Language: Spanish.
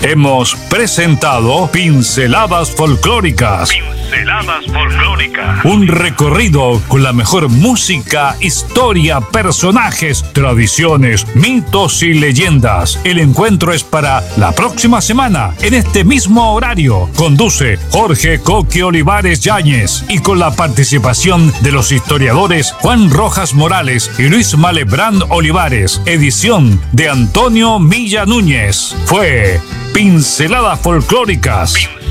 hemos presentado Pinceladas Folclóricas. Pinceladas Folclóricas. Un recorrido con la mejor música, historia, personajes, tradiciones, mitos y leyendas. El encuentro es para la próxima semana, en este mismo horario. Conduce Jorge Coque Olivares Yáñez y con la participación de los historiadores Juan Rojas Morales y Luis Malebrán Olivares. Edición de Antonio Milla Núñez. Fue Pinceladas Folclóricas.